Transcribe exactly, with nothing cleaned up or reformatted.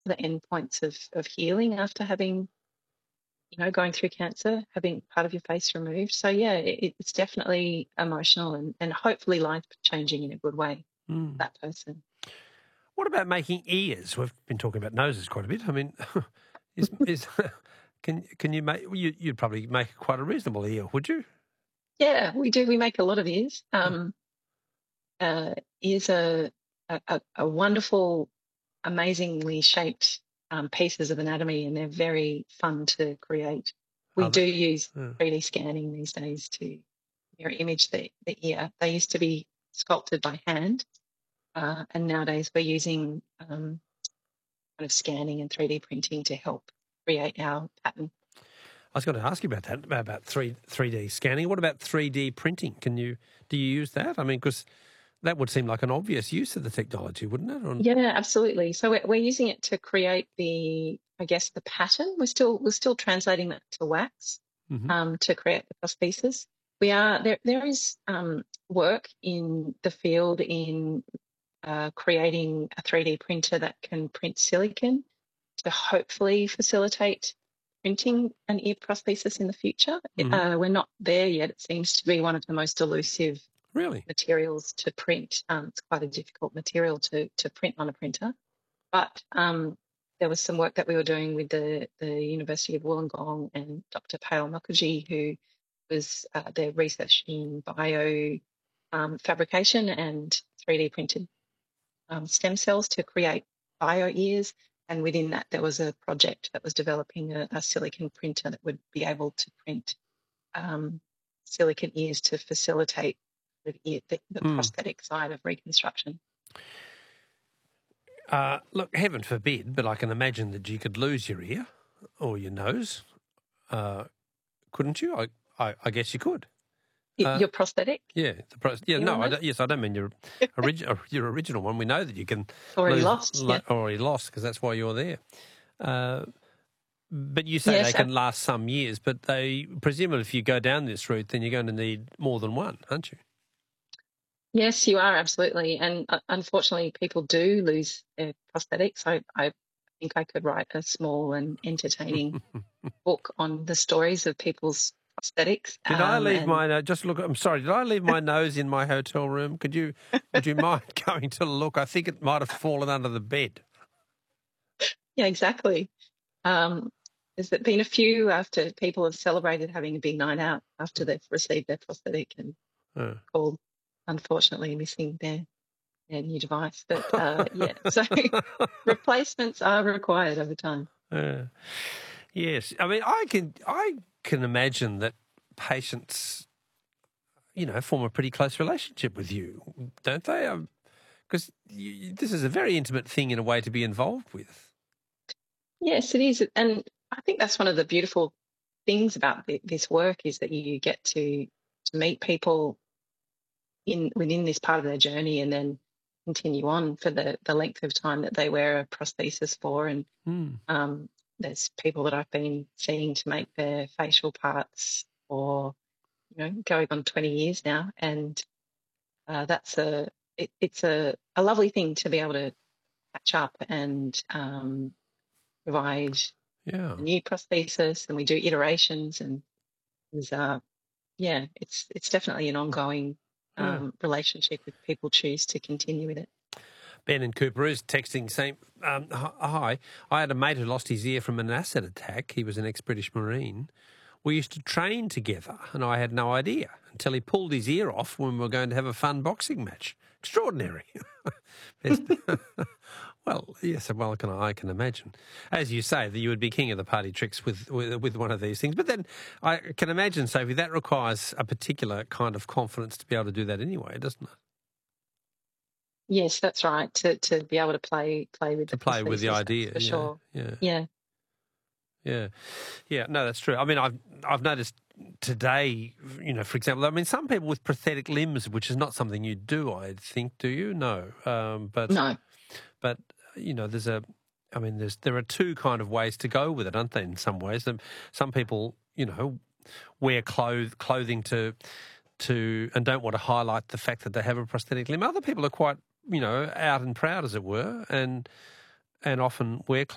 the endpoints of of healing after having, you know, going through cancer, having part of your face removed. So yeah, it, it's definitely emotional and, and hopefully life changing in a good way Mm. for that person. What about making ears? We've been talking about noses quite a bit. I mean, is is can can you make you, you'd probably make quite a reasonable ear, would you? Yeah, we do. We make a lot of ears. Um, uh, ears are a, a, a wonderful, amazingly shaped um, pieces of anatomy, and they're very fun to create. We Are do they? use Yeah. three D scanning these days to mirror image the, the ear. They used to be sculpted by hand, uh, and nowadays we're using um, kind of scanning and three D printing to help create our pattern. I was going to ask you about that, about three three D scanning. What about three D printing? Can you do you use that? I mean, because that would seem like an obvious use of the technology, wouldn't it? Or, Yeah, absolutely. So we're, we're using it to create the, I guess, the pattern. We're still we're still translating that to wax mm-hmm. um, to create the prosthesis. We are there. There is um, work in the field in uh, creating a three D printer that can print silicon to hopefully facilitate printing an ear prosthesis in the future. Mm-hmm. Uh, we're not there yet. It seems to be one of the most elusive Really? materials to print. Um, it's quite a difficult material to to print on a printer. But um, there was some work that we were doing with the, the University of Wollongong and Doctor Payal Mukherjee, who was uh, their research in bio um, fabrication and three D printed um, stem cells to create bio ears. And within that, there was a project that was developing a, a silicon printer that would be able to print um, silicon ears to facilitate the, ear, the, the Mm. prosthetic side of reconstruction. Uh, look, heaven forbid, but I can imagine that you could lose your ear or your nose, uh, couldn't you? I, I, I guess you could. Uh, Your prosthetic? Yeah, the pro- yeah. Ear No, I almost? don't, yes, I don't mean your original your original one. We know that you can Already lose, lost, lo- yeah. already lost because that's why you're there. Uh, but you say Yes, they can last some years, but they presumably if you go down this route, then you're going to need more than one, aren't you? yes, you are absolutely. And uh, unfortunately, people do lose their prosthetics. I, I think I could write a small and entertaining book on the stories of people's prosthetics. Did I Um, leave and my uh, just look? I'm sorry. Did I leave my nose in my hotel room? Could you would you mind going to look? I think it might have fallen under the bed. yeah, exactly. Um, there's been a few after people have celebrated having a big night out after they've received their prosthetic and Uh. called, unfortunately, missing their, their new device. But uh, yeah, so replacements are required over time. Uh, yes, I mean, I can I can imagine that patients, you know, form a pretty close relationship with you, don't they? Because um, this is a very intimate thing in a way to be involved with. Yes, it is. And I think that's one of the beautiful things about this work is that you get to to meet people in within this part of their journey and then continue on for the, the length of time that they wear a prosthesis for. And Mm. um, there's people that I've been seeing to make their facial parts for, you know, going on twenty years now. And uh, that's a, it, it's a, a lovely thing to be able to catch up and um, provide Yeah. a new prosthesis, and we do iterations, and there's, uh, yeah, it's it's definitely an ongoing um, Yeah. relationship if people choose to continue with it. Ben in Cooper is texting saying, um, hi, I had a mate who lost his ear from an acid attack. He was an ex-British Marine. We used to train together, and I had no idea until he pulled his ear off when we were going to have a fun boxing match. Extraordinary. Well, yes, well, I can, I can imagine. As you say, that you would be king of the party tricks with, with with one of these things. But then I can imagine, Sophie, that requires a particular kind of confidence to be able to do that anyway, doesn't it? Yes, that's right. To to be able to play play with To the play with the prosthesis, idea, for yeah, sure. yeah. Yeah. Yeah, yeah, no, that's true. I mean, I've I've noticed today, you know, for example, I mean, some people with prosthetic limbs, which is not something you do, I think, do you? No, um, but No. but you know, there's a, I mean, there's there are two kind of ways to go with it, aren't there? In some ways, some people, you know, wear cloth clothing to to and don't want to highlight the fact that they have a prosthetic limb. Other people are quite, you know, out and proud, as it were, and and often wear